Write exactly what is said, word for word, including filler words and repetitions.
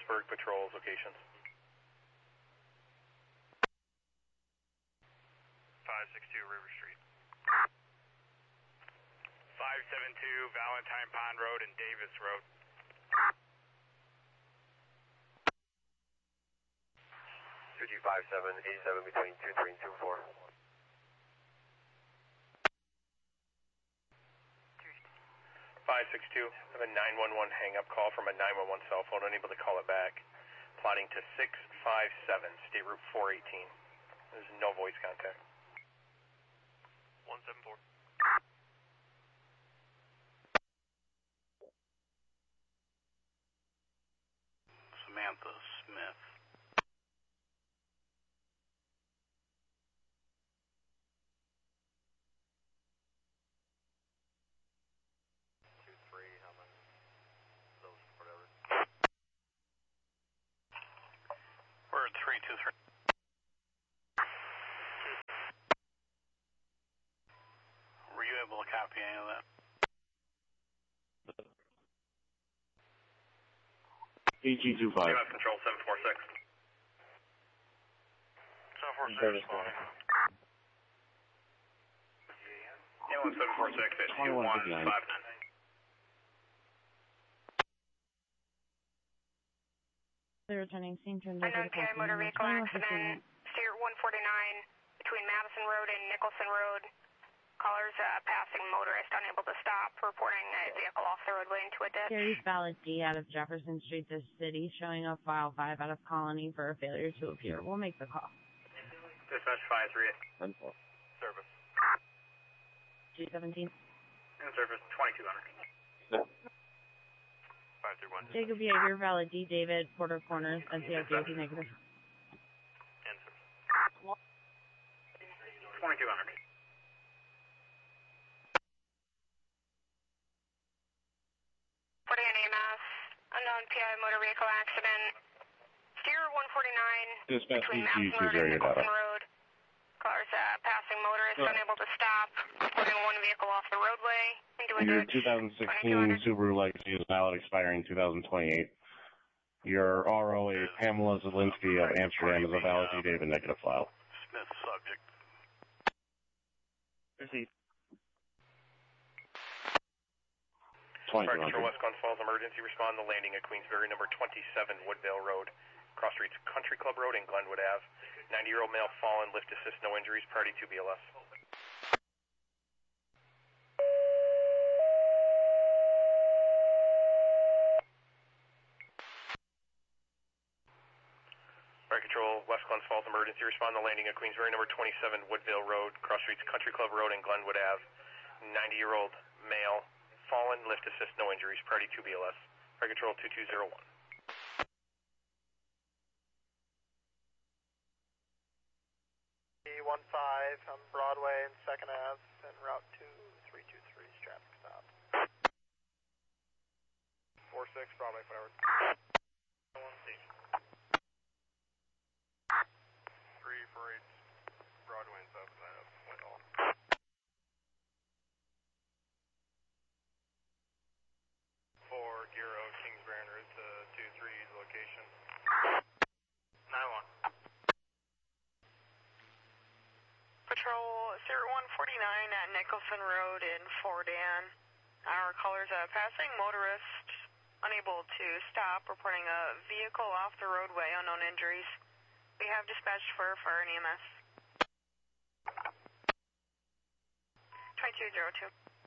Pittsburgh Patrol's locations. five six two River Street. five seven two Valentine Pond Road and Davis Road. two G five seven, eighty-seven between two three and two four. five six two, I have a nine one one hang-up call from a nine one one cell phone, unable to call it back. Plotting to six five seven, State Route four eighteen. There's no voice contact. one seven four. Samantha Smith. two three, how many? Those, whatever. We're at three two three. Were you able to copy any of that? A G two five. U S Control seven four six. seven four six. Yeah, one seven four six at two one five nine. They're returning scene turned over Unknown to P I motor vehicle accident, State one forty-nine between Madison Road and Nicholson Road. Callers uh, passing motorist unable to stop, reporting a vehicle off the roadway into a ditch. Carries Valid D out of Jefferson Street, this city, showing up file five out of Colony for a failure to appear. We'll make the call. Dispatch five three eight. ten four. Service. two seventeen. In service twenty-two hundred. five three one. Jacob behavior, Valid D, David, Porter Corners, N C O J P negative. In service. twenty-two hundred. forty-nine E M S, unknown P I motor vehicle accident. Steer one forty-nine Dispatch between E G Madison Road two zero and Nicholson data. Road. Callers uh, passing motorist Right. unable to stop, reporting one vehicle off the roadway into a Your ditch. twenty sixteen Subaru Legacy is valid, expiring two thousand twenty-eight. Your R O A Pamela Zielinski of Amsterdam is a valid D David negative file. Smith subject. Receipt. Fire twenty-two Control hundred. West Glens Falls emergency respond to landing at Queensbury, number twenty-seven Woodvale Road, cross streets Country Club Road and Glenwood Ave. ninety-year-old male fallen, lift assist, no injuries, priority two B L S. Fire Control West Glens Falls emergency respond to landing at Queensbury, number twenty-seven Woodvale Road, cross streets Country Club Road and Glenwood Ave. ninety-year-old male fallen, lift assist, no injuries, priority two B L S. Fire Control two two zero one. one five on Broadway and second Ave and Route two three two three traffic stop. four six Broadway forward. one station. three four eight Broadway and south side of Whitehall. four Giro Kingsbury en route to two three's location. nine one. Patrol Sierra one forty-nine at Nicholson Road in Fordan. Our callers are passing motorist unable to stop, reporting a vehicle off the roadway, unknown injuries. We have dispatched for fire and E M S. twenty-two zero two.